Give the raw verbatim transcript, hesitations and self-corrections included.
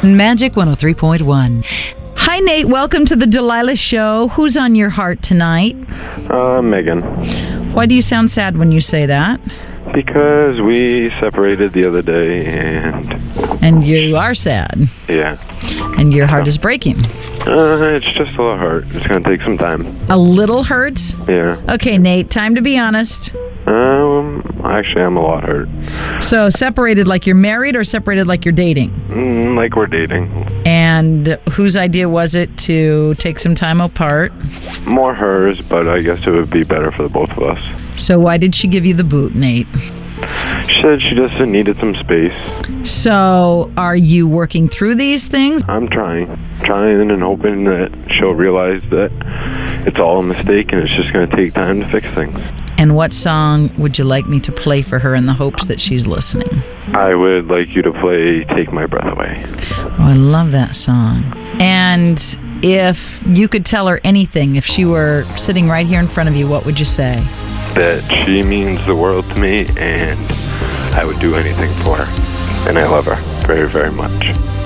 Magic one oh three point one. Hi, Nate. Welcome to the Delilah Show. Who's on your heart tonight? Uh, Megan. Why do you sound sad when you say that? Because we separated the other day, and... And you are sad. Yeah. And your heart is breaking. Uh, it's just a little hurt. It's going to take some time. A little hurt? Yeah. Okay, Nate, time to be honest. Um, actually, I'm a lot hurt. So, separated like you're married or separated like you're dating? Mm, like we're dating. And whose idea was it to take some time apart? More hers, but I guess it would be better for the both of us. So, why did she give you the boot, Nate? She said she just needed some space. So, are you working through these things? I'm trying. Trying and hoping that she'll realize that it's all a mistake and it's just going to take time to fix things. And what song would you like me to play for her in the hopes that she's listening? I would like you to play Take My Breath Away. Oh, I love that song. And if you could tell her anything, if she were sitting right here in front of you, what would you say? That she means the world to me and I would do anything for her. And I love her very, very much.